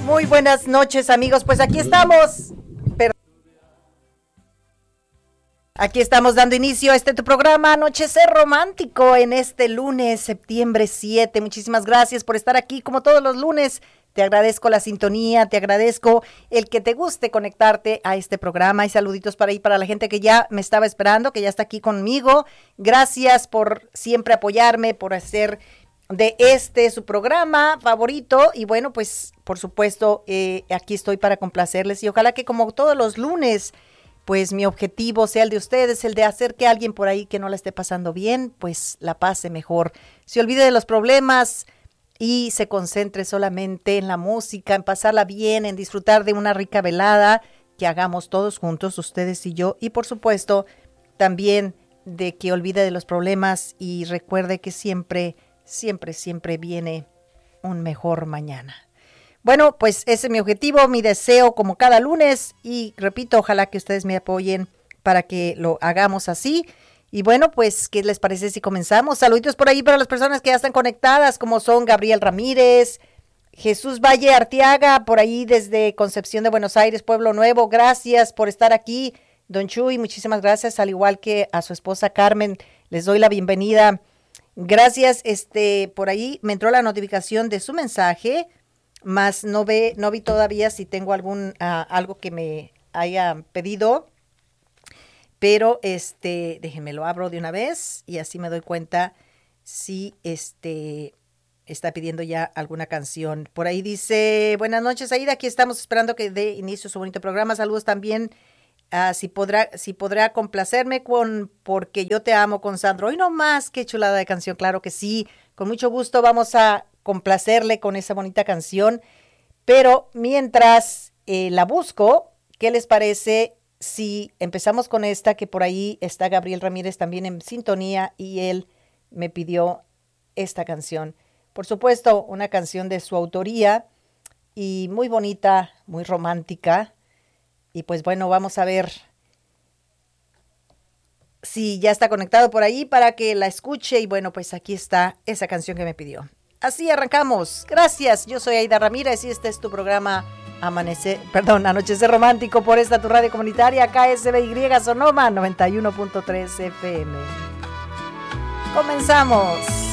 Muy buenas noches, amigos. Pues aquí estamos. Aquí estamos dando inicio a tu programa Anochecer Romántico en este lunes, septiembre 7. Muchísimas gracias por estar aquí como todos los lunes. Te agradezco la sintonía, te agradezco el que te guste conectarte a este programa. Y saluditos para ahí para la gente que ya me estaba esperando, que ya está aquí conmigo. Gracias por siempre apoyarme, por hacer de su programa favorito. Y bueno, pues por supuesto aquí estoy para complacerles y ojalá que como todos los lunes, pues mi objetivo sea el de ustedes, el de hacer que alguien por ahí que no la esté pasando bien, pues la pase mejor. Se olvide de los problemas y se concentre solamente en la música, en pasarla bien, en disfrutar de una rica velada que hagamos todos juntos, ustedes y yo. Y por supuesto, también de que olvide de los problemas y recuerde que siempre, siempre, siempre viene un mejor mañana. Bueno, pues ese es mi objetivo, mi deseo como cada lunes y repito, ojalá que ustedes me apoyen para que lo hagamos así. Y bueno, pues, ¿qué les parece si comenzamos? Saluditos por ahí para las personas que ya están conectadas, como son Gabriel Ramírez, Jesús Valle Arteaga, por ahí desde Concepción de Buenos Aires, Pueblo Nuevo. Gracias por estar aquí, don Chuy, muchísimas gracias, al igual que a su esposa Carmen, les doy la bienvenida. Gracias, por ahí me entró la notificación de su mensaje, más no vi todavía si tengo algo que me haya pedido, pero déjenme lo abro de una vez y así me doy cuenta si está pidiendo ya alguna canción. Por ahí dice, buenas noches Aida, aquí estamos esperando que dé inicio su bonito programa. Saludos también, si podrá complacerme con Porque yo te amo con Sandro. Hoy no más, qué chulada de canción, claro que sí, con mucho gusto vamos a complacerle con esa bonita canción, pero mientras la busco, ¿qué les parece si empezamos con esta, que por ahí está Gabriel Ramírez también en sintonía y él me pidió esta canción? Por supuesto, una canción de su autoría y muy bonita, muy romántica. Y pues bueno, vamos a ver si ya está conectado por ahí para que la escuche. Y bueno, pues aquí está esa canción que me pidió. Así arrancamos. Gracias, yo soy Aida Ramírez y este es tu programa Anochecer Romántico por esta tu radio comunitaria KSBY Sonoma 91.3 FM. Comenzamos.